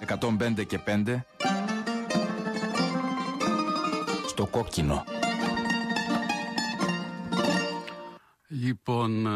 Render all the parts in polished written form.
105 και 5 στο κόκκινο. Λοιπόν,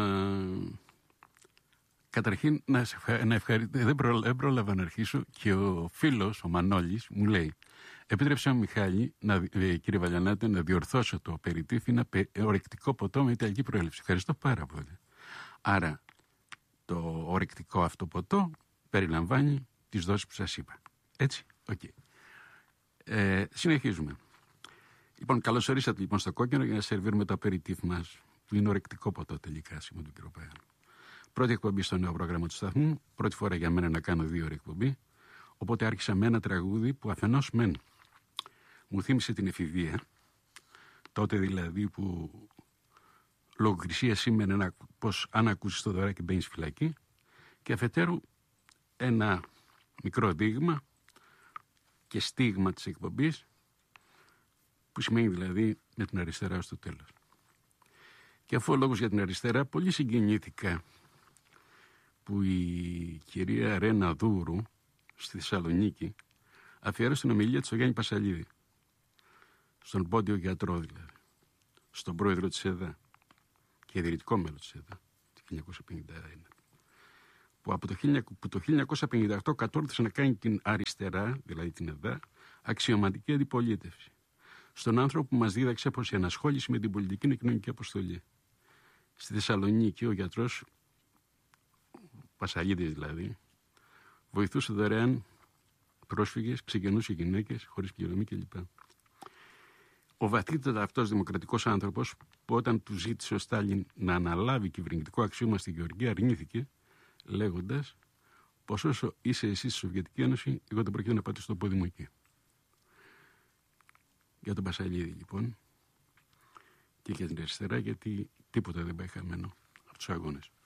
καταρχήν να ευχαριστήσω. Δεν πρόλαβα να αρχίσω και ο φίλος, ο Μανώλης, μου λέει: επίτρεψε ο Μιχάλη, κύριε Βαλιανάτε, να διορθώσω το περιτύφι, ένα ορεκτικό ποτό με ιταλική προέλευση. Ευχαριστώ πάρα πολύ. Άρα, το ορεκτικό αυτό ποτό περιλαμβάνει τις δόσεις που σας είπα. Έτσι, οκ. Συνεχίζουμε. Λοιπόν, καλώς ορίσατε λοιπόν στο κόκκινο για να σερβίρουμε το απεριτύφ μας, που είναι ορεκτικό ποτό τελικά, σήμερα του κ. Παγάνου. Πρώτη εκπομπή στο νέο πρόγραμμα του σταθμού, πρώτη φορά για μένα να κάνω 2 ώρες εκπομπή, οπότε άρχισα με ένα τραγούδι που αφενός μου θύμισε την εφηβεία, τότε δηλαδή που λογοκρισία σήμαινε πως αν ακούσεις το δωράκι μπαίνεις φυλακή, και αφετέρου ένα μικρό δείγμα και στίγμα της εκπομπής, που σημαίνει δηλαδή με την αριστερά στο τέλος. Και αφού ο λόγος για την αριστερά, πολύ συγκινήθηκα που η κυρία Ρένα Δούρου στη Θεσσαλονίκη αφιέρωσε την ομιλία της στο Γιάννη Πασαλίδη, στον πόντιο γιατρό δηλαδή, στον πρόεδρο της ΕΔΑ και ιδρυτικό μέλος της ΕΔΑ το 1951, που το 1958 κατόρθωσε να κάνει την αριστερά, δηλαδή την ΕΔΑ, αξιωματική αντιπολίτευση, στον άνθρωπο που μας δίδαξε πως η ανασχόληση με την πολιτική είναι κοινωνική αποστολή. Στη Θεσσαλονίκη ο γιατρός, Πασαλίδης δηλαδή, βοηθούσε δωρεάν πρόσφυγες, ξεκινούσε γυναίκες χωρίς πληρωμή κλπ. Ο βαθύτερα αυτός δημοκρατικός άνθρωπος, που όταν του ζήτησε ο Στάλιν να αναλάβει κυβερνητικό αξίωμα στη Γεωργία, αρνήθηκε, λέγοντας πως όσο είσαι εσύ στη Σοβιετική Ένωση, εγώ δεν πρόκειται να πατήσω το πόδι μου εκεί. Για τον Πασαλίδη λοιπόν και για την αριστερά, γιατί τίποτα δεν πάει χαμένο από τους αγώνες.